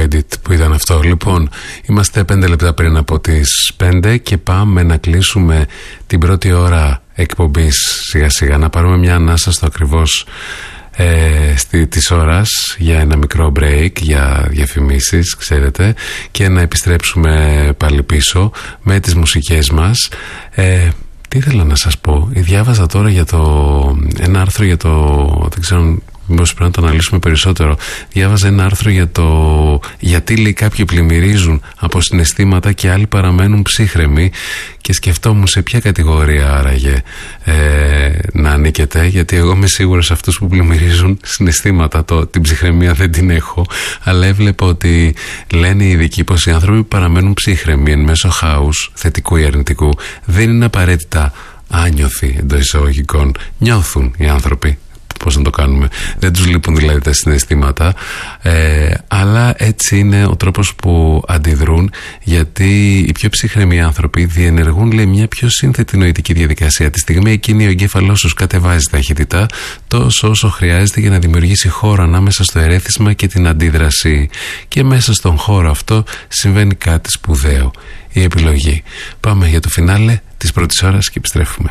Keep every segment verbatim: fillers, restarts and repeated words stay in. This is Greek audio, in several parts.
Edit που ήταν αυτό. Λοιπόν, είμαστε πέντε λεπτά πριν από τις πέντε και πάμε να κλείσουμε την πρώτη ώρα εκπομπής σιγά σιγά, να πάρουμε μια ανάσα στο ακριβώς ε, στη, της ώρας για ένα μικρό break, για διαφημίσεις, ξέρετε, και να επιστρέψουμε πάλι πίσω με τις μουσικές μας. ε, Τι ήθελα να σας πω, διάβαζα τώρα για το, ένα άρθρο για το, δεν ξέρω μήπως πρέπει να το αναλύσουμε περισσότερο. Διάβαζα ένα άρθρο για το γιατί λέει κάποιοι πλημμυρίζουν από συναισθήματα και άλλοι παραμένουν ψύχρεμοι, και σκεφτόμουν σε ποια κατηγορία άραγε ε, να ανήκετε, γιατί εγώ είμαι σίγουρος σε αυτούς που πλημμυρίζουν συναισθήματα. Το, την ψυχραιμία δεν την έχω, αλλά έβλεπα ότι λένε οι ειδικοί πως οι άνθρωποι που παραμένουν ψύχρεμοι εν μέσω χάους, θετικού ή αρνητικού, δεν είναι απαραίτητα άνιωθοι εντός εισαγωγικών. Νιώθουν οι άνθρωποι. Πώς να το κάνουμε, δεν τους λείπουν δηλαδή τα συναισθήματα, ε, αλλά έτσι είναι ο τρόπος που αντιδρούν, γιατί οι πιο ψυχρεμοί άνθρωποι διενεργούν, λέει, μια πιο σύνθετη νοητική διαδικασία. Τη στιγμή εκείνη ο εγκέφαλός τους κατεβάζει ταχύτητα τόσο όσο χρειάζεται για να δημιουργήσει χώρο ανάμεσα στο ερέθισμα και την αντίδραση, και μέσα στον χώρο αυτό συμβαίνει κάτι σπουδαίο, η επιλογή. Πάμε για το φινάλε της πρώτης ώρας και επιστρέφουμε.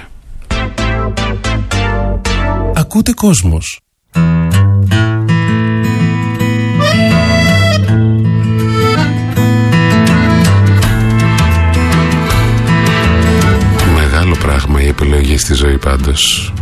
Ακούτε Κόσμος. Μεγάλο πράγμα η επιλογή στη ζωή πάντως.